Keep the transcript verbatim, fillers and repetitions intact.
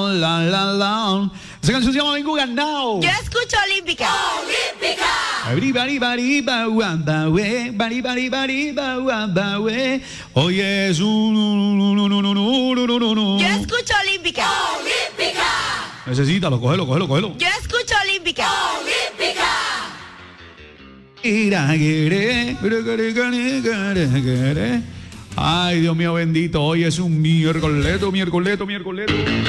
la, la, la. Esa canción se llama Vengo Ganado. Yo escucho Olímpica. Olímpica. Bari, bari, bari, ba, wa, ba, we. Bari, bari, bari, ba, wa, ba, we. Oye, es un... no, no, no, no, no, no, no, no. Yo escucho Olímpica. Olímpica. Necesítalo, cógelo, cógelo, cógelo. Yo escucho Olímpica. Olímpica. Ay, Dios mío bendito, hoy es un miércoles, miércoles, miércoles.